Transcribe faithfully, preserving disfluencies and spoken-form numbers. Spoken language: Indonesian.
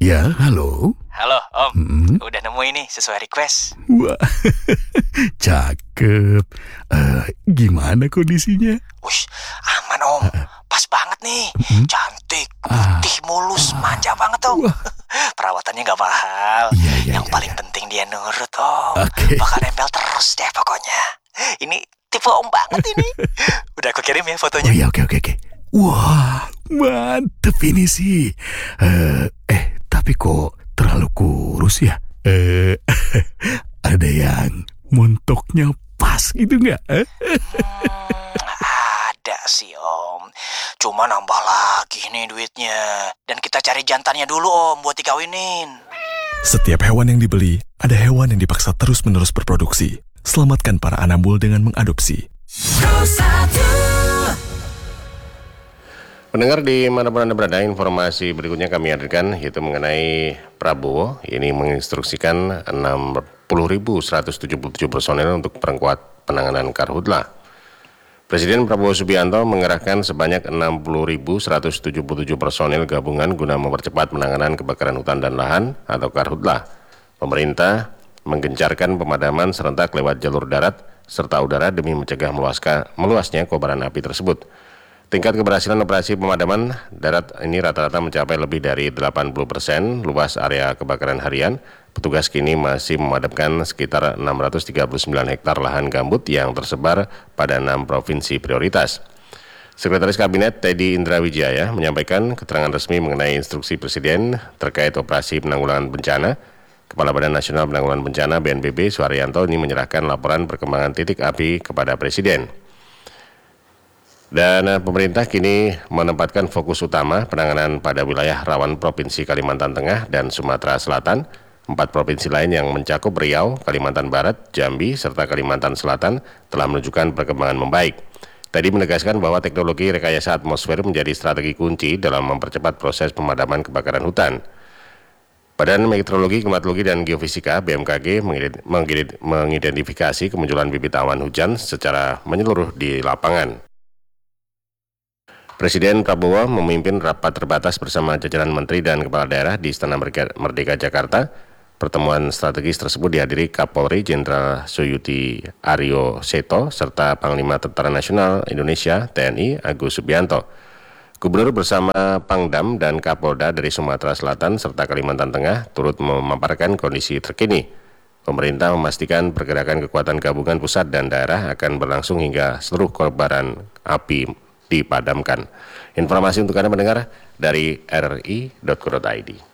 Ya, halo. Halo, Om. Hmm? Udah nemu ini sesuai request. Wah, cakep. Eh, gimana kondisinya? Wush, aman, Om. Pas banget nih. Hmm? Cantik, Ah. putih, mulus, manja banget, Om. Wah. Perawatannya gak mahal. Iya, iya, Yang iya, paling iya. penting dia nurut, Om. Oke. Bakal nempel terus deh pokoknya. Ini tipe Om banget ini. Udah aku kirim ya Oh fotonya. iya, oke, oke, oke. Wah, mantep ini sih. Eh, eh, tapi kok terlalu kurus ya? Eh, ada yang montoknya pas gitu nggak? Eh? Hmm, ada sih, Om. Cuma nambah lagi nih duitnya. Dan kita cari jantannya dulu, Om, buat dikawinin. Setiap hewan yang dibeli, ada hewan yang dipaksa terus-menerus berproduksi. Selamatkan para anambul dengan mengadopsi. Pendengar di manapun Anda berada, informasi berikutnya kami hadirkan yaitu mengenai Prabowo. Ini menginstruksikan enam puluh ribu seratus tujuh puluh tujuh personel untuk perkuat penanganan karhutlah. Presiden Prabowo Subianto mengerahkan sebanyak enam puluh ribu seratus tujuh puluh tujuh personel gabungan guna mempercepat penanganan kebakaran hutan dan lahan atau karhutlah. Pemerintah menggencarkan pemadaman serentak lewat jalur darat serta udara demi mencegah meluaska, meluasnya kobaran api tersebut. Tingkat keberhasilan operasi pemadaman darat ini rata-rata mencapai lebih dari delapan puluh persen luas area kebakaran harian. Petugas kini masih memadamkan sekitar enam ratus tiga puluh sembilan hektar lahan gambut yang tersebar pada enam provinsi prioritas. Sekretaris Kabinet Teddy Indrawijaya menyampaikan keterangan resmi mengenai instruksi Presiden terkait operasi penanggulangan bencana. Kepala Badan Nasional Penanggulangan Bencana B N P B Suharyanto ini menyerahkan laporan perkembangan titik api kepada Presiden. Dan pemerintah kini menempatkan fokus utama penanganan pada wilayah rawan Provinsi Kalimantan Tengah dan Sumatera Selatan. Empat provinsi lain yang mencakup Riau, Kalimantan Barat, Jambi, serta Kalimantan Selatan telah menunjukkan perkembangan membaik. Tadi menegaskan bahwa teknologi rekayasa atmosfer menjadi strategi kunci dalam mempercepat proses pemadaman kebakaran hutan. Badan Meteorologi, Klimatologi, dan Geofisika B M K G mengidentifikasi kemunculan bibit awan hujan secara menyeluruh di lapangan. Presiden Prabowo memimpin rapat terbatas bersama jajaran menteri dan kepala daerah di Istana Merdeka Jakarta. Pertemuan strategis tersebut dihadiri Kapolri Jenderal Suyuti Aryo Seto serta Panglima Tentara Nasional Indonesia T N I Agus Subianto. Gubernur bersama Pangdam dan Kapolda dari Sumatera Selatan serta Kalimantan Tengah turut memaparkan kondisi terkini. Pemerintah memastikan pergerakan kekuatan gabungan pusat dan daerah akan berlangsung hingga seluruh kobaran api dipadamkan. Informasi untuk Anda mendengar dari r r i dot co dot i d.